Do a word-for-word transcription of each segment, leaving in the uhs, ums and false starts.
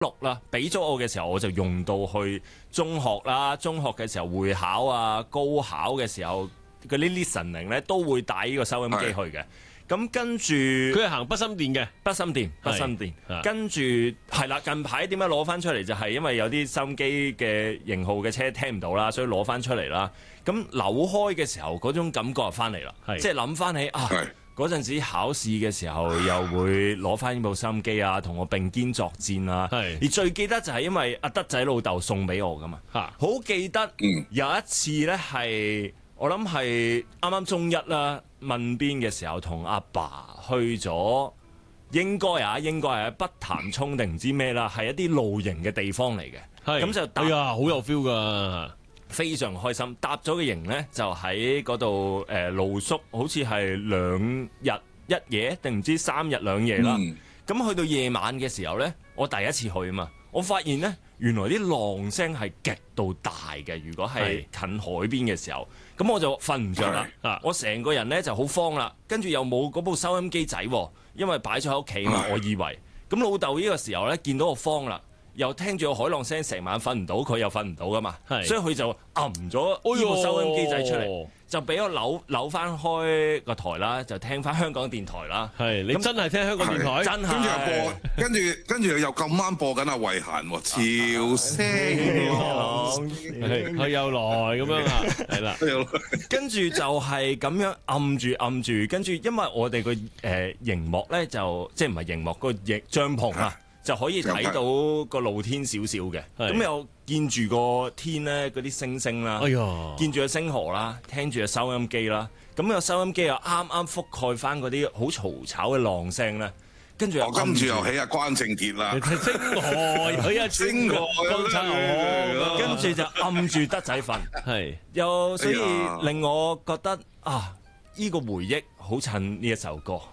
錄啦，俾咗我嘅時候，我就用到去中學啦。中學嘅時候會考啊，高考嘅時候嗰啲 listening 咧都會帶呢個收音機去嘅。咁跟住佢係行筆芯電嘅， 筆芯電，筆芯電。跟住係啦，近排點解攞翻出嚟就係因為有啲收音機嘅型號嘅車聽唔到啦，所以攞翻出嚟啦。咁扭開嘅時候嗰種感覺就翻嚟啦，即係諗翻起啊。嗰陣時考試嘅時候，又會攞翻呢部收音機啊，同我並肩作戰啊。而最記得就係因為阿德仔老豆送俾我噶嘛，好記得有一次呢，係我諗係啱啱中一啦，問邊嘅時候，同阿爸去咗，應該啊，應該係喺北潭涌定唔知咩啦，係一啲露營嘅地方嚟嘅。咁就哎呀，好有 feel 噶。 非常開心，搭咗個營呢，就喺嗰度誒露宿，好似係兩日一夜定唔知三日兩夜啦。咁、嗯、去到夜晚嘅時候呢，我第一次去啊嘛，我發現呢，原來啲浪聲係極度大嘅。如果係近海邊嘅時候，咁我就瞓唔着啦。我成個人呢就好慌啦，跟住又冇嗰部收音機仔，因為擺咗喺屋企嘛，我以為。咁老豆呢個時候呢，見到我慌啦。又聽住個海浪聲，成晚瞓唔到，佢又瞓唔到噶嘛，所以佢就揞咗呢部收音機仔出嚟，就俾我扭扭翻開個台啦，就聽翻香港電台啦。 係你真係聽香港電台， 真係。 跟住又播，跟住跟住又咁啱播緊阿慧嫻喎，潮聲佢又來咁樣啊，係啦。 跟住就係咁樣揞住揞住，跟住因為我哋個誒熒幕咧就即係唔係熒幕個營帳篷啊。就可以睇到個露天少少嘅，咁又見住個天咧嗰啲星星啦，哎、見住個星河啦，聽住個收音機啦，咁個收音機又啱啱覆蓋翻嗰啲好嘈吵嘅浪聲咧，跟住又跟住又起阿關正傑啦， 星河起阿星河， 跟住就揞住德仔瞓，係又所以令我覺得啊，呢、這個回憶好襯呢一首歌。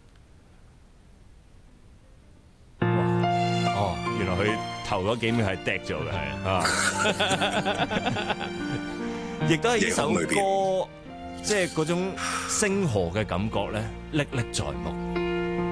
原來佢頭嗰幾秒係嗒咗嘅，係啊，亦都係呢首歌，即係嗰種星河嘅感覺咧，歷歷在目。